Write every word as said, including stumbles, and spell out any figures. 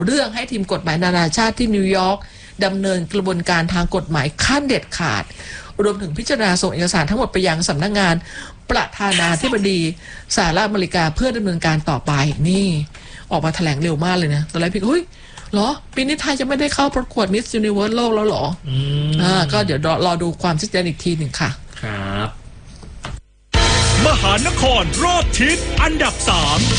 เรื่องให้ทีมกฎหมายนานาชาติที่นิวยอร์กดำเนินกระบวนการทางกฎหมายขั้นเด็ดขาดรวมถึงพิจารณาส่งเอกสารทั้งหมดไปยังสำนักงานประธานาธิบดีสหรัฐอเมริกาเพื่อดำเนินการต่อไปนี่ออกมาแถลงเร็วมากเลยนะตอนแรกพี่เฮ้ยเหรอปีนี้ไทยจะไม่ได้เข้าประกวดมิสยูนิเวิร์สโลกแล้วเหรออืมอ่าก็เดี๋ยวรอรอดูความชัดเจนอีกทีหนึ่งค่ะครับมหานครรอบทิศอันดับสาม